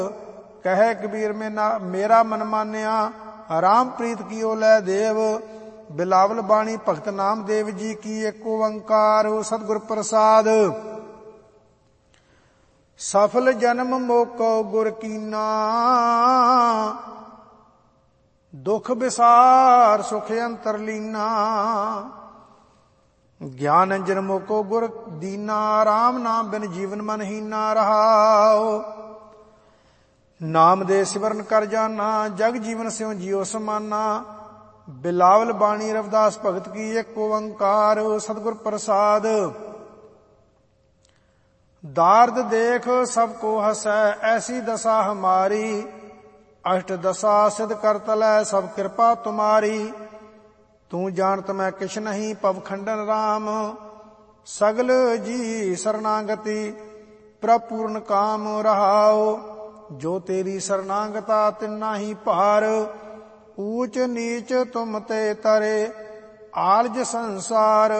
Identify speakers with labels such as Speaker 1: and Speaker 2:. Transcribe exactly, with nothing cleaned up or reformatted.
Speaker 1: कहे कबीर में ना मेरा मन मान्या, राम प्रीत कियो लै देव। बिलावल बाणी भगत नाम देव जी की, एक ओंकार सतगुर प्रसाद। सफल जन्म मोको गुर कीना, दुख विसार सुख अंतर लीना। ज्ञान अंजन मोको गुर दीना, राम नाम बिन जीवन मन हीना रहाओ। नाम दे सिमरन कर जाना, जग जीवन स्यों जियो समाना। बिलावल बाणी रविदास भगत की, एक ओंकार सतगुर प्रसाद। दार्द देख सबको हसै, ऐसी दशा हमारी। अष्ट दशा सिद्ध कर तलै, सब कृपा तुम्हारी। तू जानत मैं किछ नहीं, पव खंडन राम। सगल जी शरणागति, प्रभ पूर्ण काम रहाओ। जो तेरी शरणागता तिन्ना ही पार। ऊंच नीच तुम ते तरे, आलज संसार।